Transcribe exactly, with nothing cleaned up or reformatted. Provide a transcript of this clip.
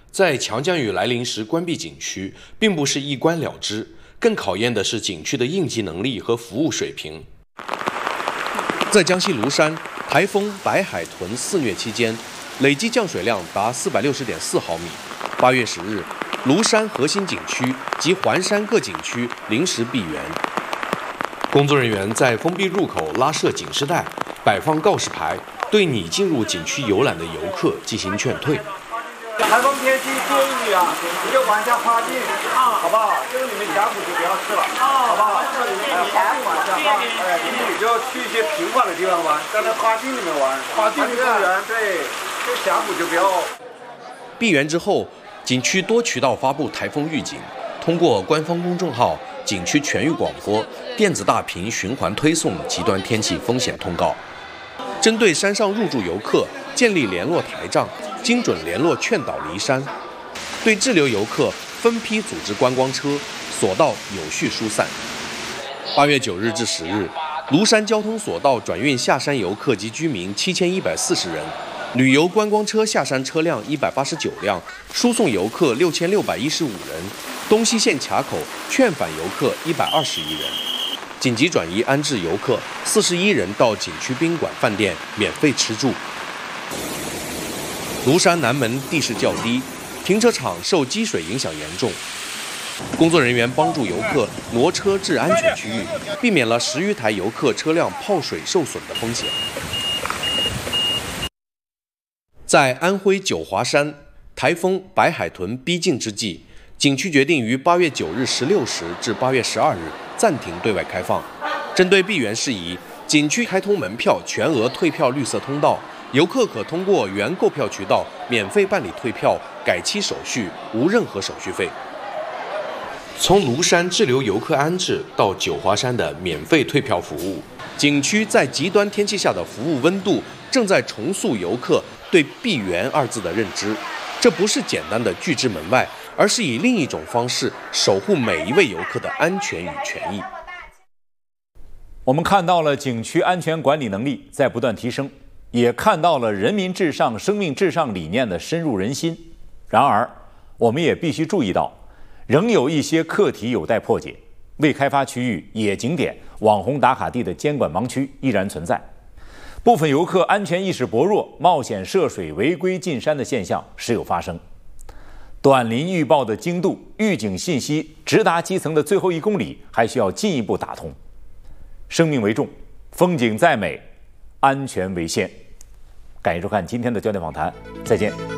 在强降雨来临时关闭景区，并不是一关了之，更考验的是景区的应急能力和服务水平。在江西庐山，台风白海豚肆虐期间，累计降水量达四百六十点四毫米。八月十日，庐山核心景区及环山各景区临时闭园。工作人员在封闭入口拉设警示带，摆放告示牌，对拟进入景区游览的游客进行劝退。 台风天气建议你啊，你就玩一下花镜，好不好？就是你们峡谷就不要去了，好不好？哎，花镜玩一下，哎，你就去一些平缓的地方玩，在那花镜里面玩，花镜公园，对，这峡谷就不要。 闭园之后，景区多渠道发布台风预警，通过官方公众号、景区全域广播、电子大屏循环推送极端天气风险通告。针对山上入住游客，建立联络台账，精准联络劝导离山；对滞留游客，分批组织观光车，索道有序疏散。八月九日至十日，庐山交通索道转运下山游客及居民七千一百四十人，旅游观光车下山车辆一百八十九辆，输送游客六千六百一十五人，东西线卡口劝返游客一百二十余人。紧急转移安置游客四十一人到景区宾馆饭店免费吃住。庐山南门地势较低，停车场受积水影响严重，工作人员帮助游客挪车至安全区域，避免了十余台游客车辆泡水受损的风险。在安徽九华山，台风白海豚逼近之际，景区决定于八月九日十六时至八月十二日暂停对外开放。针对闭园事宜，景区开通门票全额退票绿色通道，游客可通过原购票渠道免费办理退票、改期手续，无任何手续费。从庐山滞留游客安置到九华山的免费退票服务，景区在极端天气下的服务温度正在重塑游客对闭园二字的认知。这不是简单的拒之门外，而是以另一种方式守护每一位游客的安全与权益。 我们看到了景区安全管理能力在不断提升，也看到了人民至上、生命至上理念的深入人心。然而，我们也必须注意到，仍有一些课题有待破解。未开发区域、野景点、网红打卡地的监管盲区依然存在。部分游客安全意识薄弱，冒险涉水、违规进山的现象时有发生。短临预报的精度、预警信息直达基层的最后一公里，还需要进一步打通。生命为重，风景再美，安全为先。感谢收看今天的焦点访谈，再见。